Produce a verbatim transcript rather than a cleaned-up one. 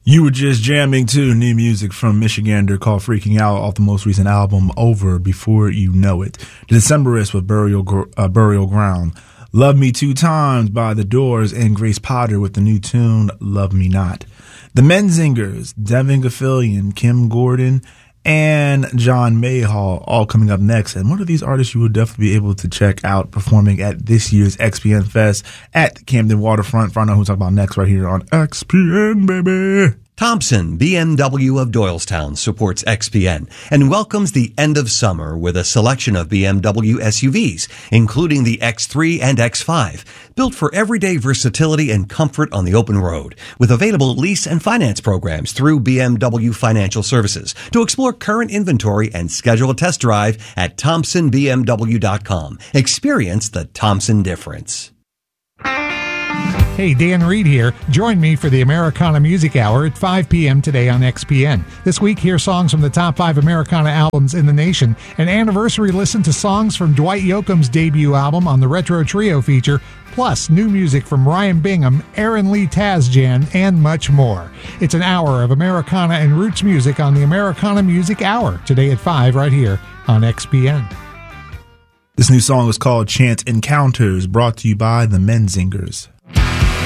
You were just jamming to new music from Michigander called Freaking Out off the most recent album, Over Before You Know It. The Decemberists with Burial, uh, Burial Ground. Love Me Two Times by The Doors and Grace Potter with the new tune, Love Me Not. The Menzingers, Devin Gilfillian, Kim Gordon, and John Mayhall, all coming up next. And one of these artists you will definitely be able to check out performing at this year's X P N Fest at Camden Waterfront. Find out who we're talking about next right here on X P N, baby. Thompson B M W of Doylestown supports X P N and welcomes the end of summer with a selection of B M W S U Vs, including the X three and X five, built for everyday versatility and comfort on the open road, with available lease and finance programs through B M W Financial Services. To explore current inventory and schedule a test drive at thompson b m w dot com. Experience the Thompson difference. Hey, Dan Reed here. Join me for the Americana Music Hour at five p.m. today on X P N. This week, hear songs from the top five Americana albums in the nation. An anniversary listen to songs from Dwight Yoakam's debut album on the Retro Trio feature, plus new music from Ryan Bingham, Aaron Lee Tazjan, and much more. It's an hour of Americana and roots music on the Americana Music Hour, today at five right here on X P N. This new song is called Chant Encounters, brought to you by the Menzingers.